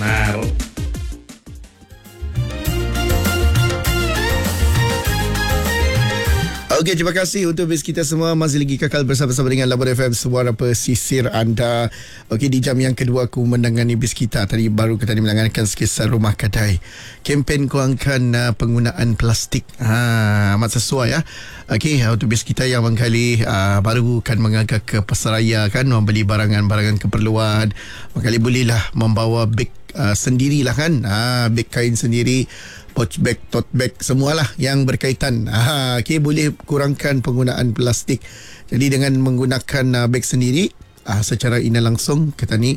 Benar. Okey, terima kasih untuk base kita semua. Masih lagi kekal bersama-sama dengan Labuan FM, suara pesisir anda. Okey, di jam yang kedua aku menangani base kita. Tadi menangankan Kisah Rumah Kedai. Kempen kurangkan penggunaan plastik. Amat sesuai ya. Okey, untuk base kita yang barangkali baru kan mengagak ke pasaraya kan, membeli barangan-barangan keperluan. Barangkali bolehlah membawa beg sendirilah kan. Beg kain sendiri, pouch bag, tote bag, semualah yang berkaitan. Okay, boleh kurangkan penggunaan plastik. Jadi dengan menggunakan bag sendiri, secara ina langsung kita ni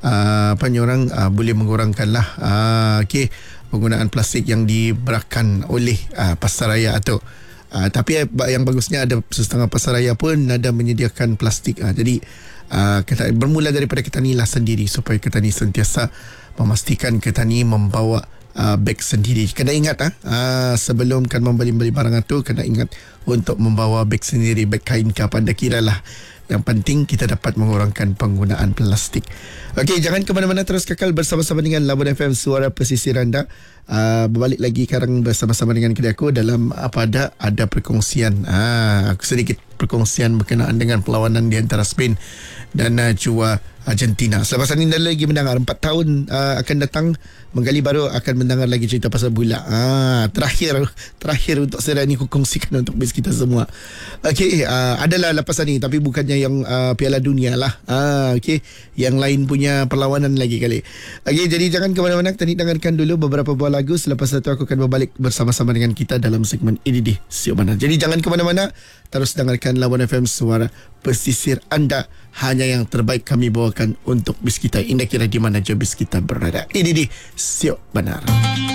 boleh mengurangkanlah okay, penggunaan plastik yang diberikan oleh pasaraya tu. Tapi yang bagusnya ada setengah pasaraya pun ada menyediakan plastik. Jadi kita bermula daripada kita ni lah sendiri, supaya kita ni sentiasa memastikan kita ni membawa beg sendiri. Kena ingat sebelum kan membeli barangan tu, kena ingat untuk membawa beg sendiri, beg kain ke apa anda kira lah. Yang penting kita dapat mengurangkan penggunaan plastik. Okey, jangan ke mana-mana, terus kekal bersama-sama dengan Labuan FM, suara pesisir anda. Berbalik lagi sekarang bersama-sama dengan kedai aku dalam ada perkongsian. Aku sedikit perkongsian berkenaan dengan perlawanan di antara Spain dan juga Argentina. Selepas ini anda lagi mendengar 4 tahun akan datang, menggali baru akan mendengar lagi cerita pasal bola. Terakhir untuk saya ni aku kongsikan untuk base kita semua. Okey, adalah lepasan ni, tapi bukannya yang Piala Dunia lah. Okey, yang lain punya perlawanan lagi kali. Okey, jadi jangan ke mana-mana, kita dengarkan dulu beberapa buah lagu. Selepas itu aku akan berbalik bersama-sama dengan kita dalam segmen ini di Siok Benar. Jadi jangan ke mana-mana, terus dengarkan Labuan FM, suara pesisir anda. Hanya yang terbaik kami bawakan untuk bis kita. Indah kira di mana je bis kita berada. Ini di Siok Benar.